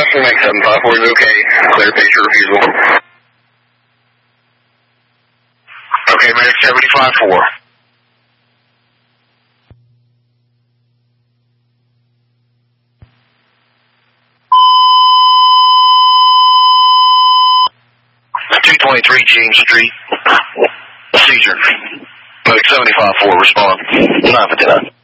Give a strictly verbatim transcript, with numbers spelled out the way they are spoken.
Medic seven five four is okay. Clear patient refusal. Okay, Medic seven five four. two twenty-three James Street. Seizure. Medic seven five four, respond. nine fifty-nine.